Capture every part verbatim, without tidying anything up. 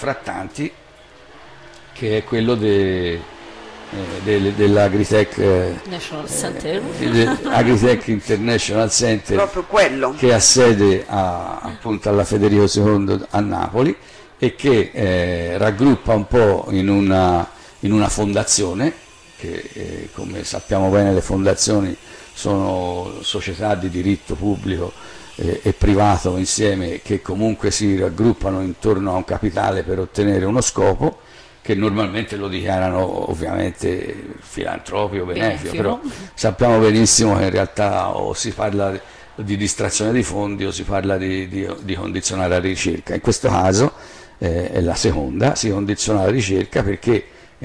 fra tanti, che è quello de, eh, de, dell'Agritech eh, National Center, eh, Agritech International Center, proprio quello, che ha sede a, appunto alla Federico secondo a Napoli, e che eh, raggruppa un po' in una, in una fondazione, che eh, come sappiamo bene le fondazioni sono società di diritto pubblico eh, e privato insieme, che comunque si raggruppano intorno a un capitale per ottenere uno scopo, che normalmente lo dichiarano ovviamente filantropico, benefico, però sappiamo benissimo che in realtà o si parla di distrazione di fondi o si parla di, di, di condizionare la ricerca. In questo caso eh, è la seconda, si condiziona la ricerca perché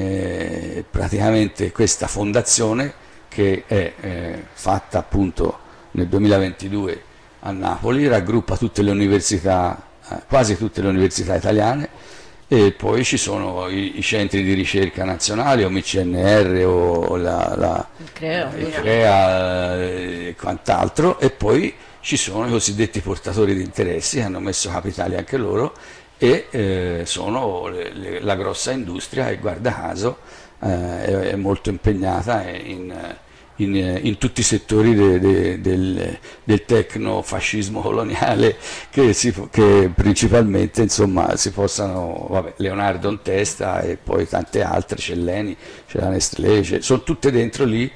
eh, praticamente questa fondazione, che è eh, fatta appunto nel duemilaventidue a Napoli, raggruppa tutte le università, eh, quasi tutte le università italiane, e poi ci sono i, i centri di ricerca nazionali, o M C N R o la, la, il CREA, il CREA e quant'altro, e poi ci sono i cosiddetti portatori di interessi che hanno messo capitali anche loro, e eh, sono le, le, la grossa industria che guarda caso eh, è, è molto impegnata in, in, in tutti i settori de, de, del, del tecnofascismo coloniale, che, si, che principalmente insomma si possano, vabbè, Leonardo in testa e poi tante altre, c'è l'Eni, c'è la Nestlé, c'è, sono tutte dentro lì.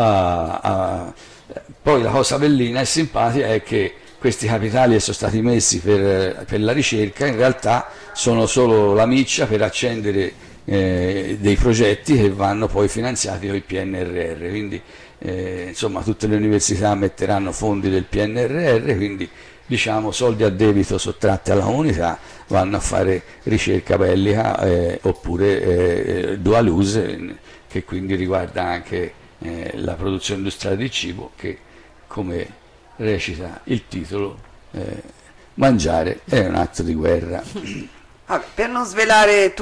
A, a, poi la cosa bellina e simpatica è che questi capitali che sono stati messi per, per la ricerca in realtà sono solo la miccia per accendere eh, dei progetti che vanno poi finanziati con il P N R R, quindi eh, insomma tutte le università metteranno fondi del P N R R, quindi diciamo soldi a debito sottratti alla comunità vanno a fare ricerca bellica eh, oppure eh, dual use, che quindi riguarda anche eh, la produzione industriale di cibo, che come recita il titolo, eh, mangiare è un atto di guerra. Vabbè, per non svelare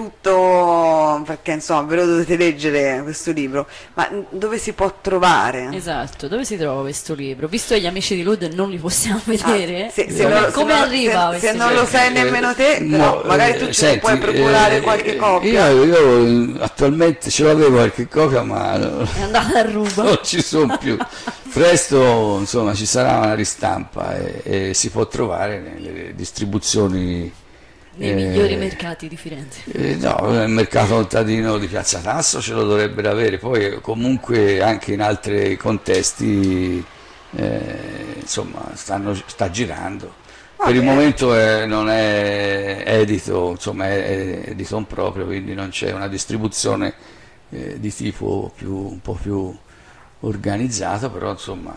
tutto, perché insomma ve lo dovete leggere questo libro, ma dove si può trovare? Esatto, dove si trova questo libro? Visto che gli amici di Lud non li possiamo vedere, ah, se, se come, non, come se arriva? Se, se non lo sai nemmeno te, però no, magari tu eh, ci senti, puoi procurare eh, qualche copia. Io, io attualmente ce l'avevo qualche copia, ma è andata a ruba. Non ci sono più. Presto insomma ci sarà una ristampa e, e si può trovare nelle distribuzioni, nei eh, migliori mercati di Firenze. Eh, no, nel mercato contadino di Piazza Tasso ce lo dovrebbero avere, poi comunque anche in altri contesti eh, insomma stanno, sta girando. Va per bene. Il momento è, non è edito, insomma è, è edito proprio, quindi non c'è una distribuzione eh, di tipo più, un po' più organizzato, però insomma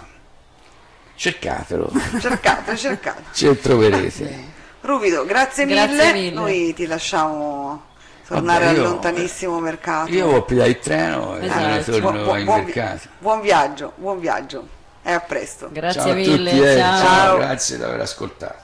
cercatelo. Cercate, cercate. Ce troverete. Ruvido, grazie, grazie mille. mille, noi ti lasciamo tornare Vabbè, io, al lontanissimo mercato. Io ho pigliato il treno e esatto. torno buon, buon, ai buon, mercati. Buon viaggio, buon viaggio e a presto. Grazie ciao mille, a tutti, eh, ciao. ciao, grazie di aver ascoltato.